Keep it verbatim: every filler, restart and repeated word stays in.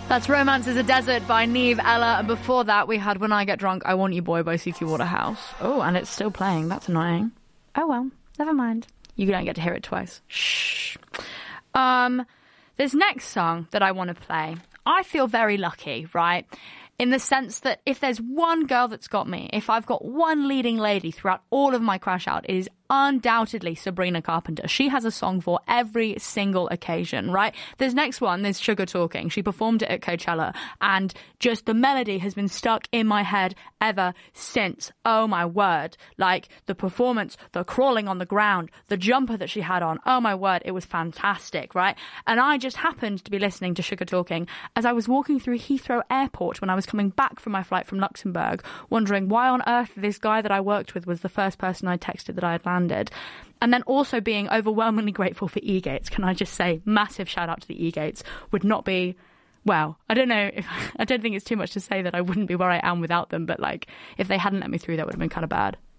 That's Romance is a Desert by Neve Ella. And before that, we had When I Get Drunk, I Want You Boy by C T Waterhouse. Oh, and it's still playing. That's annoying. Oh, well, never mind. You don't get to hear it twice. Shh. Um, this next song that I want to play, I feel very lucky, right? In the sense that if there's one girl that's got me, if I've got one leading lady throughout all of my Crash Out, it is undoubtedly Sabrina Carpenter. She has a song for every single occasion, right? This next one, there's Sugar Talking. She performed it at Coachella, and just the melody has been stuck in my head ever since. Oh my word. Like, the performance, the crawling on the ground, the jumper that she had on, oh my word, it was fantastic, right? And I just happened to be listening to Sugar Talking as I was walking through Heathrow Airport when I was coming back from my flight from Luxembourg, wondering why on earth this guy that I worked with was the first person I texted that I had landed. And then also being overwhelmingly grateful for E-Gates. Can I just say, massive shout out to the E-Gates. Would not be, well, I don't know, if I don't think it's too much to say that I wouldn't be where I am without them, but like, if they hadn't let me through, that would have been kind of bad.